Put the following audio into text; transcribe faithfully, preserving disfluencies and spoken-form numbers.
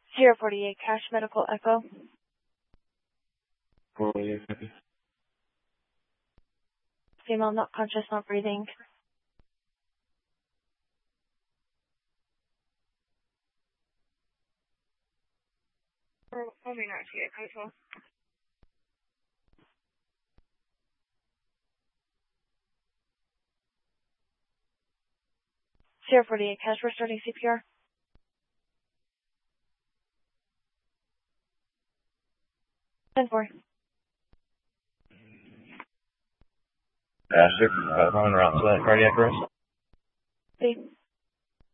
zero forty-eight, Cash Medical Echo. forty-eight. Female, not conscious, not breathing. Only not to get control. zero forty-eight, Cash, we're starting C P R. ten four. Pastor, uh, running around set, cardiac arrest. B.